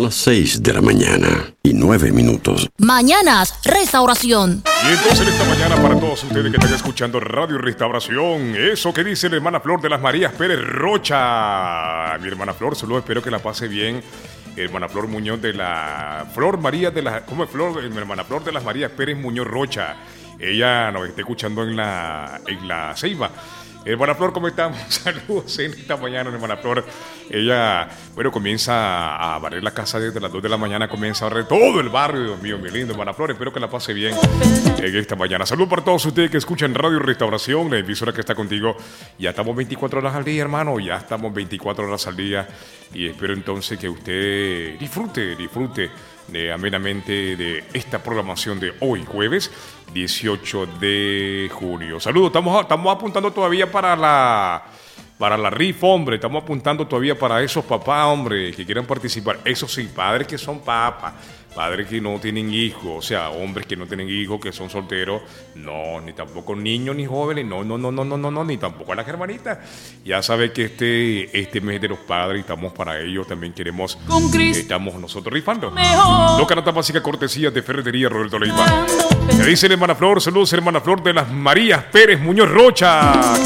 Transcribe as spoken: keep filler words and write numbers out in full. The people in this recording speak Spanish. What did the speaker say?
las seis de la mañana y nueve minutos. Mañanas Restauración. Y entonces esta mañana para todos ustedes que están escuchando Radio Restauración, eso que dice la hermana Flor de las Marías Pérez Rocha. Mi hermana Flor, saludos, espero que la pase bien. Hermana Flor Muñoz de la... Flor María de la... ¿Cómo es Flor? Mi hermana Flor de las Marías Pérez Muñoz Rocha. Ella nos está escuchando en la, en la Ceiba. Hermana Flor, ¿cómo estamos? Saludos en esta mañana, hermana Flor. Ella, bueno, comienza a barrer la casa desde las dos de la mañana, comienza a barrer todo el barrio. Dios mío, mi lindo, hermana Flor, espero que la pase bien en esta mañana. Saludos para todos ustedes que escuchan Radio Restauración, la emisora que está contigo. Ya estamos veinticuatro horas al día, hermano, ya estamos veinticuatro horas al día. Y espero entonces que usted disfrute, disfrute de, amenamente de esta programación de hoy, jueves dieciocho de junio. Saludos, estamos, estamos apuntando todavía para la, para la rifa, hombre. Estamos apuntando todavía para esos papás, hombre, que quieran participar. Eso sí, padres que son papas, padres que no tienen hijos, o sea, hombres que no tienen hijos, que son solteros, no, ni tampoco niños ni jóvenes, no, no, no, no, no, no, no, ni tampoco a las hermanitas. Ya sabe que este, este mes de los padres estamos para ellos, también queremos, eh, estamos nosotros rifando. Dos canatas básicas cortesías de Ferretería Roberto Leiva. Me dice la hermana Flor, saludos hermana Flor de las Marías Pérez Muñoz Rocha.